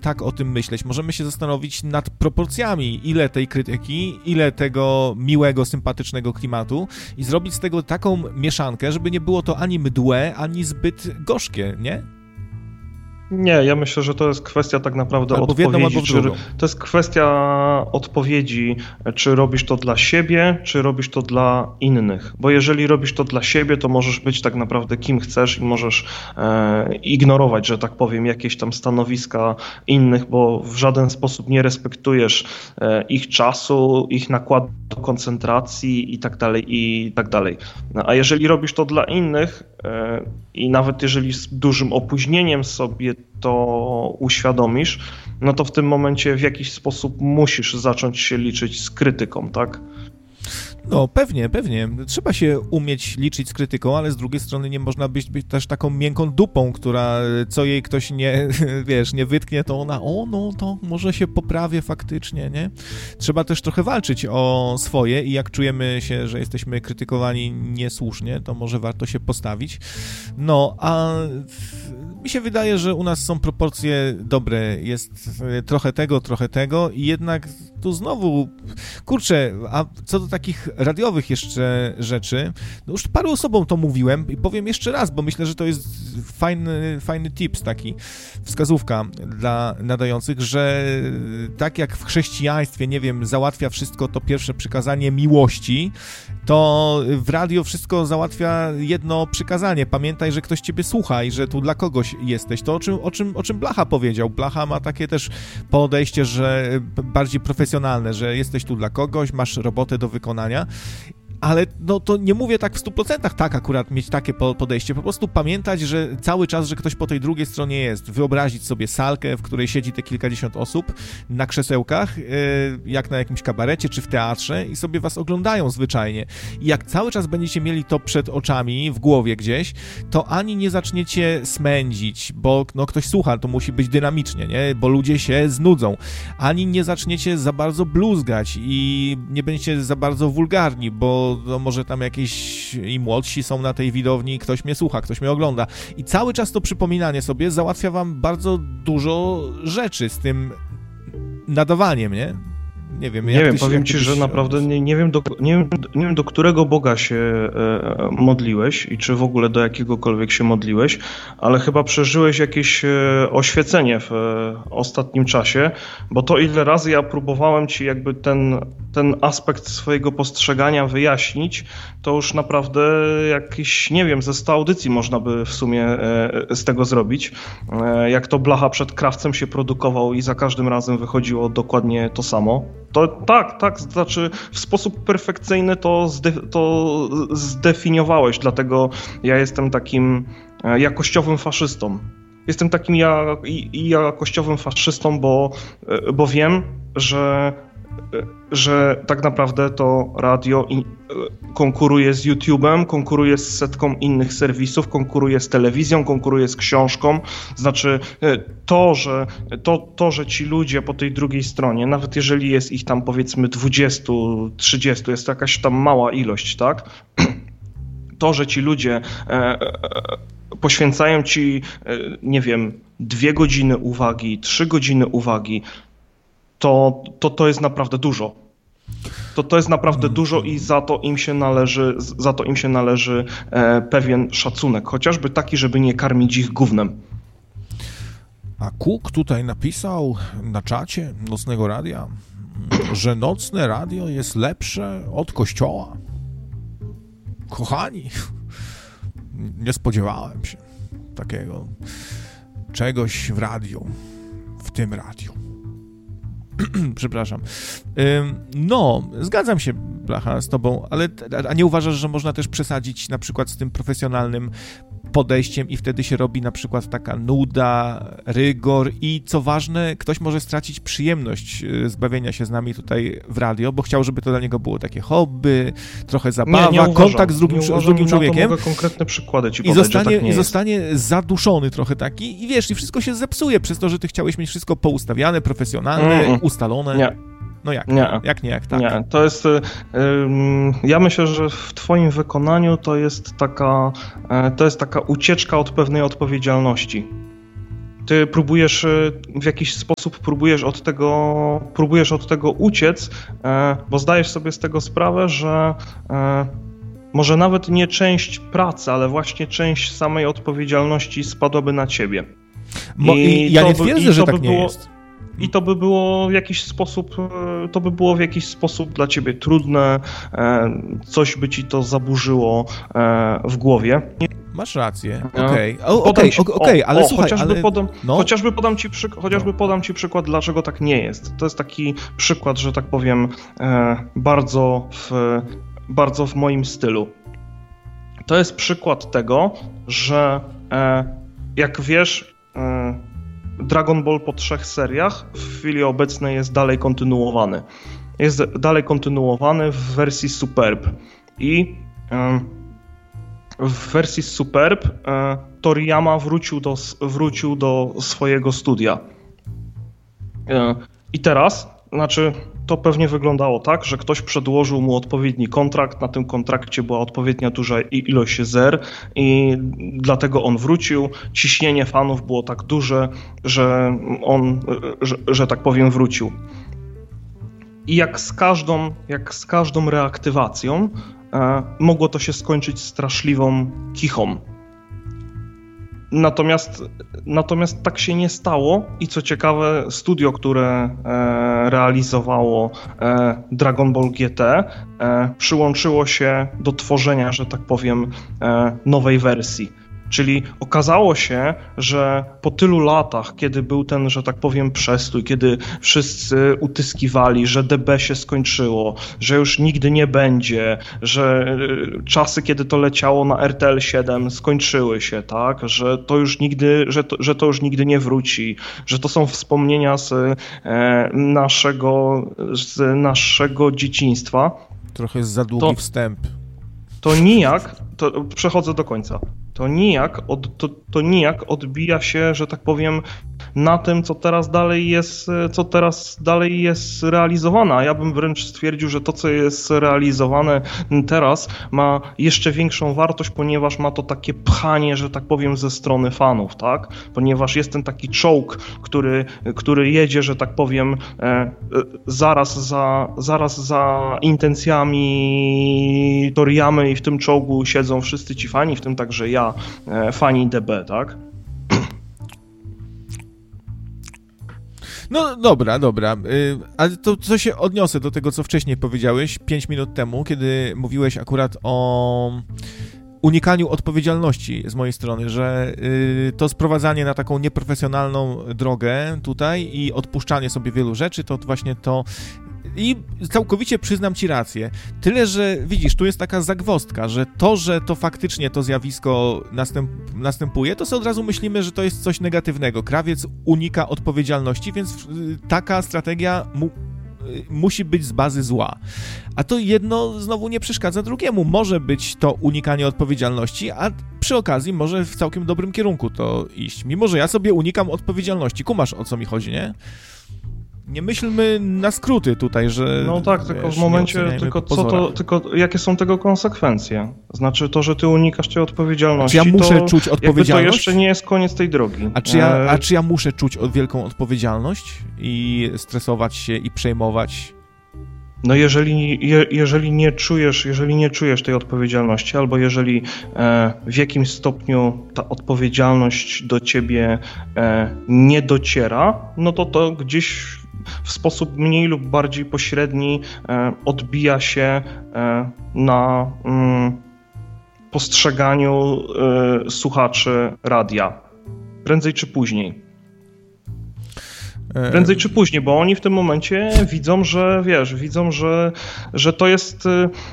tak o tym myśleć. Możemy się zastanowić nad proporcjami, ile tej krytyki, ile tego miłego, sympatycznego klimatu i zrobić z tego taką mieszankę, żeby nie było to ani mdłe, ani zbyt gorzkie, nie? Nie, ja myślę, że to jest kwestia tak naprawdę odpowiedzi. To jest kwestia odpowiedzi, czy robisz to dla siebie, czy robisz to dla innych. Bo jeżeli robisz to dla siebie, to możesz być tak naprawdę kim chcesz i możesz ignorować, że tak powiem, jakieś tam stanowiska innych, bo w żaden sposób nie respektujesz ich czasu, ich nakładu koncentracji i tak dalej, i tak dalej. A jeżeli robisz to dla innych i nawet jeżeli z dużym opóźnieniem sobie to uświadomisz, no to w tym momencie w jakiś sposób musisz zacząć się liczyć z krytyką, tak? No pewnie. Trzeba się umieć liczyć z krytyką, ale z drugiej strony nie można być też taką miękką dupą, która co jej ktoś nie, nie wytknie, to ona, no to może się poprawię faktycznie, nie? Trzeba też trochę walczyć o swoje i jak czujemy się, że jesteśmy krytykowani niesłusznie, to może warto się postawić. No, a mi się wydaje, że u nas są proporcje dobre, jest trochę tego i jednak tu znowu, kurczę, a co do takich radiowych jeszcze rzeczy, no już paru osobom to mówiłem i powiem jeszcze raz, bo myślę, że to jest fajny tips, taki wskazówka dla nadających, że tak jak w chrześcijaństwie, nie wiem, załatwia wszystko to pierwsze przykazanie miłości, to w radio wszystko załatwia jedno przykazanie. Pamiętaj, że ktoś ciebie słucha i że tu dla kogoś jesteś. To o czym Blacha powiedział. Blacha ma takie też podejście, że bardziej profesjonalne, że jesteś tu dla kogoś, masz robotę do wykonania. Ale no to nie mówię tak w 100% tak akurat mieć takie podejście, po prostu pamiętać, że cały czas, że ktoś po tej drugiej stronie jest, wyobrazić sobie salkę, w której siedzi te kilkadziesiąt osób na krzesełkach, jak na jakimś kabarecie czy w teatrze i sobie was oglądają zwyczajnie. I jak cały czas będziecie mieli to przed oczami, w głowie gdzieś, to ani nie zaczniecie smędzić, bo no ktoś słucha, to musi być dynamicznie, nie? Bo ludzie się znudzą. Ani nie zaczniecie za bardzo bluzgać i nie będziecie za bardzo wulgarni, bo no może tam jakieś i młodsi są na tej widowni, ktoś mnie słucha, ktoś mnie ogląda. I cały czas to przypominanie sobie załatwia wam bardzo dużo rzeczy z tym nadawaniem, nie? Nie wiem, powiem ci, że naprawdę nie wiem do którego Boga się modliłeś i czy w ogóle do jakiegokolwiek się modliłeś, ale chyba przeżyłeś jakieś oświecenie w ostatnim czasie, bo to ile razy ja próbowałem ci jakby ten aspekt swojego postrzegania wyjaśnić, to już naprawdę jakieś, nie wiem, ze 100 audycji można by w sumie z tego zrobić. Jak to Blacha przed Krawcem się produkował i za każdym razem wychodziło dokładnie to samo. To tak, znaczy w sposób perfekcyjny to zdefiniowałeś, dlatego ja jestem takim jakościowym faszystą. Jestem takim jakościowym faszystą, bo wiem, że tak naprawdę to radio konkuruje z YouTube'em, konkuruje z setką innych serwisów, konkuruje z telewizją, konkuruje z książką. Znaczy to, że ci ludzie po tej drugiej stronie, nawet jeżeli jest ich tam powiedzmy 20, 30, jest to jakaś tam mała ilość, tak? To, że ci ludzie poświęcają ci, nie wiem, 2 godziny uwagi, 3 godziny uwagi, to jest naprawdę dużo. To jest naprawdę dużo i za to im się należy pewien szacunek, chociażby taki, żeby nie karmić ich gównem. A Cook tutaj napisał na czacie Nocnego Radia, że Nocne Radio jest lepsze od Kościoła. Kochani, nie spodziewałem się takiego czegoś w radiu, w tym radiu. Przepraszam. No, zgadzam się, Blacha, z tobą, ale a nie uważasz, że można też przesadzić na przykład z tym profesjonalnym podejściem i wtedy się robi na przykład taka nuda, rygor i co ważne, ktoś może stracić przyjemność z bawienia się z nami tutaj w radio, bo chciał, żeby to dla niego było takie hobby, trochę zabawa, nie kontakt z drugim człowiekiem. Mogę konkretne przykłady ci podać, I zostanie zaduszony trochę taki i wiesz, i wszystko się zepsuje przez to, że ty chciałeś mieć wszystko poustawiane, profesjonalne, ustalone. Nie. No jak? Jak nie, jak tak? Nie, to jest, ja myślę, że w twoim wykonaniu to jest taka ucieczka od pewnej odpowiedzialności. ty próbujesz w jakiś sposób próbujesz od tego uciec, bo zdajesz sobie z tego sprawę, że może nawet nie część pracy, ale właśnie część samej odpowiedzialności spadłaby na ciebie. Ja nie twierdzę, że tak nie jest. I to by było w jakiś sposób dla ciebie trudne, coś by ci to zaburzyło w głowie. Masz rację, okej, ale słuchaj, chociażby podam ci przykład, dlaczego tak nie jest. To jest taki przykład, że tak powiem, bardzo w moim stylu. To jest przykład tego, że jak wiesz, Dragon Ball po 3 seriach w chwili obecnej jest dalej kontynuowany. Jest dalej kontynuowany w wersji Superb. I w wersji Superb Toriyama wrócił do swojego studia. I teraz, to pewnie wyglądało tak, że ktoś przedłożył mu odpowiedni kontrakt, na tym kontrakcie była odpowiednia duża ilość zer i dlatego on wrócił. Ciśnienie fanów było tak duże, że on, że tak powiem, wrócił. I jak z każdą reaktywacją mogło to się skończyć straszliwą kichą. Natomiast tak się nie stało i co ciekawe, studio, które realizowało Dragon Ball GT, przyłączyło się do tworzenia, że tak powiem, nowej wersji. Czyli okazało się, że po tylu latach, kiedy był ten, że tak powiem, przestój, kiedy wszyscy utyskiwali, że DB się skończyło, że już nigdy nie będzie, że czasy, kiedy to leciało na RTL 7 skończyły się, tak, że to już nigdy nie wróci, że to są wspomnienia z naszego dzieciństwa. Trochę za długi wstęp. Przechodzę do końca. To nijak odbija się, że tak powiem, na tym, co teraz dalej jest realizowane. A ja bym wręcz stwierdził, że to, co jest realizowane teraz, ma jeszcze większą wartość, ponieważ ma to takie pchanie, że tak powiem, ze strony fanów, tak? Ponieważ jest ten taki czołg, który jedzie, że tak powiem, zaraz za intencjami Toriyamy i w tym czołgu siedzą wszyscy ci fani, w tym także ja, fani DB, tak? No dobra, ale to co się odniosę do tego, co wcześniej powiedziałeś 5 minut temu, kiedy mówiłeś akurat o unikaniu odpowiedzialności z mojej strony, że to sprowadzanie na taką nieprofesjonalną drogę tutaj i odpuszczanie sobie wielu rzeczy, to właśnie to. I całkowicie przyznam ci rację. Tyle, że widzisz, tu jest taka zagwozdka, że to faktycznie to zjawisko następuje, to sobie od razu myślimy, że to jest coś negatywnego. Krawiec unika odpowiedzialności, więc taka strategia musi być z bazy zła. A to jedno znowu nie przeszkadza drugiemu. Może być to unikanie odpowiedzialności, a przy okazji może w całkiem dobrym kierunku to iść. Mimo że ja sobie unikam odpowiedzialności. Kumasz, o co mi chodzi, nie? Nie myślmy na skróty tutaj, że... No tak, tylko w momencie, tylko jakie są tego konsekwencje? Znaczy to, że ty unikasz tej odpowiedzialności, czy ja muszę czuć odpowiedzialność? To jeszcze nie jest koniec tej drogi. A czy ja muszę czuć wielką odpowiedzialność i stresować się i przejmować? No jeżeli nie czujesz tej odpowiedzialności, albo jeżeli w jakimś stopniu ta odpowiedzialność do ciebie nie dociera, no to gdzieś w sposób mniej lub bardziej pośredni odbija się na postrzeganiu słuchaczy radia. Prędzej czy później. Bo oni w tym momencie widzą, że że to jest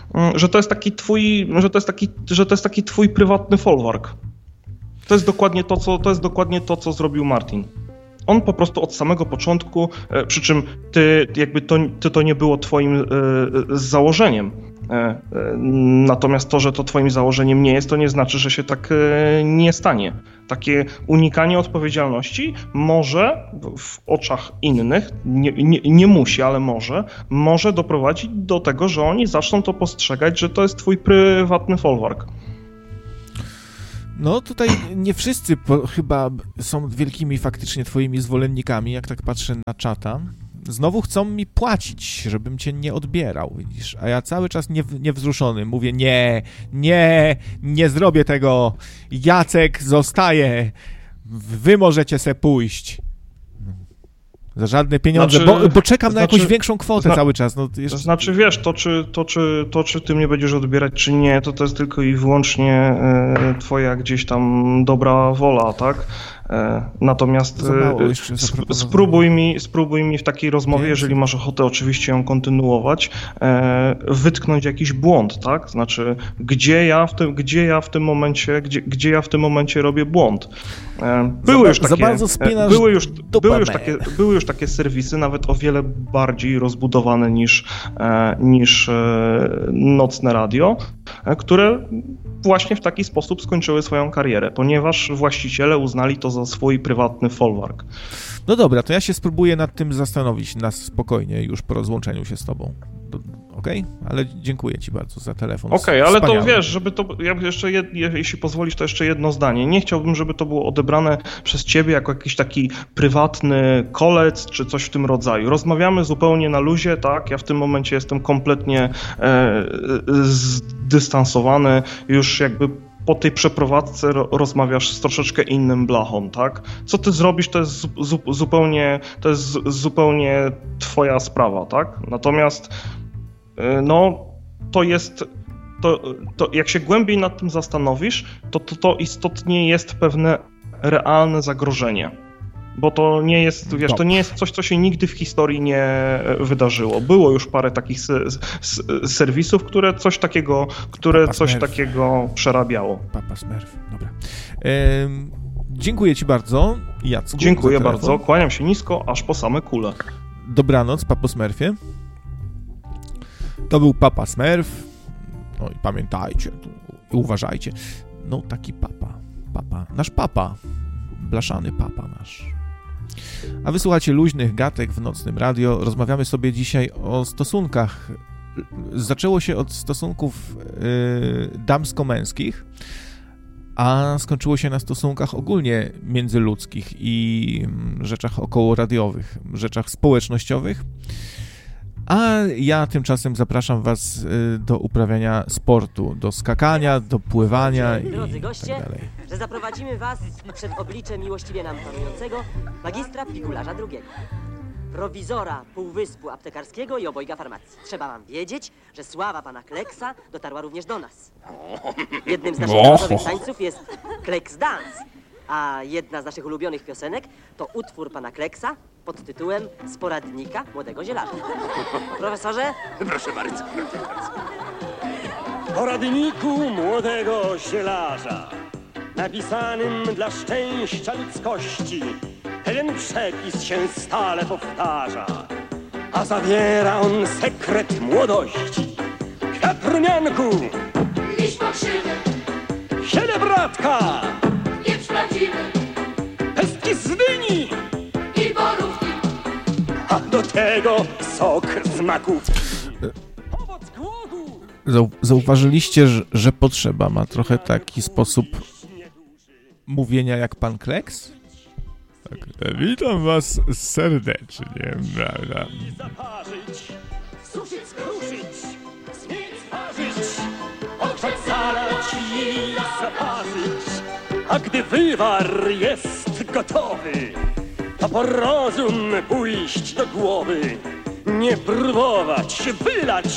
taki twój prywatny folwark. To jest dokładnie to, co zrobił Martin. On po prostu od samego początku, przy czym to nie było twoim założeniem. Natomiast to, że to twoim założeniem nie jest, to nie znaczy, że się tak nie stanie. Takie unikanie odpowiedzialności może w oczach innych, nie musi, ale może doprowadzić do tego, że oni zaczną to postrzegać, że to jest twój prywatny folwark. No tutaj nie wszyscy chyba są wielkimi faktycznie twoimi zwolennikami, jak tak patrzę na czata. Znowu chcą mi płacić, żebym cię nie odbierał, widzisz, a ja cały czas niewzruszony mówię, nie zrobię tego, Jacek zostaje, wy możecie se pójść. Za żadne pieniądze, bo czekam na jakąś większą kwotę cały czas. No, jeszcze... To znaczy, wiesz, to czy ty mnie będziesz odbierać, czy nie, to jest tylko i wyłącznie twoja gdzieś tam dobra wola, tak? Natomiast spróbuj mi w takiej rozmowie, jeżeli masz ochotę oczywiście ją kontynuować, wytknąć jakiś błąd, tak? Znaczy, gdzie ja w tym momencie robię błąd. Były już takie serwisy, nawet o wiele bardziej rozbudowane niż nocne radio, które właśnie w taki sposób skończyły swoją karierę, ponieważ właściciele uznali to za swój prywatny folwark. No dobra, to ja się spróbuję nad tym zastanowić na spokojnie już po rozłączeniu się z tobą. Okej? Ale dziękuję ci bardzo za telefon. Okej, ale to wiesz, żeby to, jeśli pozwolisz, to jeszcze jedno zdanie. Nie chciałbym, żeby to było odebrane przez ciebie jako jakiś taki prywatny kolec, czy coś w tym rodzaju. Rozmawiamy zupełnie na luzie, tak? Ja w tym momencie jestem kompletnie zdystansowany, już jakby po tej przeprowadzce rozmawiasz z troszeczkę innym blachą, tak? Co ty zrobisz, to jest zupełnie twoja sprawa, tak? Natomiast no, to jak się głębiej nad tym zastanowisz, to istotnie jest pewne realne zagrożenie. Bo to nie jest, wiesz, to nie jest coś, co się nigdy w historii nie wydarzyło. Było już parę takich serwisów, które coś takiego przerabiało. Papa Smurf, dobra. Dziękuję ci bardzo, Jacku. Dziękuję bardzo, kłaniam się nisko, aż po same kule. Dobranoc, Papo Smurfie. To był Papa Smurf. No i pamiętajcie, uważajcie. No taki nasz papa, blaszany papa nasz. A wysłuchacie luźnych gatek w Nocnym Radio. Rozmawiamy sobie dzisiaj o stosunkach. Zaczęło się od stosunków damsko-męskich, a skończyło się na stosunkach ogólnie międzyludzkich i rzeczach okołoradiowych, rzeczach społecznościowych. A ja tymczasem zapraszam was do uprawiania sportu, do skakania, do pływania drodzy i goście, tak dalej. Że zaprowadzimy was przed oblicze miłościwie nam panującego magistra Pikularza II, prowizora Półwyspu Aptekarskiego i obojga farmacji. Trzeba wam wiedzieć, że sława pana Kleksa dotarła również do nas. Jednym z naszych narodowych tańców jest Kleks Dance, a jedna z naszych ulubionych piosenek to utwór pana Kleksa pod tytułem Sporadnika Młodego Zielarza. Profesorze? Proszę bardzo. Poradniku młodego zielarza, napisanym dla szczęścia ludzkości, pewien przepis się stale powtarza, a zawiera on sekret młodości. Kwiat rumianku, liść pokrzywy, sielebratka, pieprz prawdziwy pestki z dyni i borówki, a do tego sok z makówki. Owoc głodu. Zauważyliście, że potrzeba ma trochę taki sposób mówienia jak pan Kleks? Tak, witam was serdecznie, prawda? Zaparzyć, suszyć, skruszyć, smieć, parzyć, ocalać i zaparzyć. A gdy wywar jest gotowy, to po rozum pójść do głowy, nie próbować wylać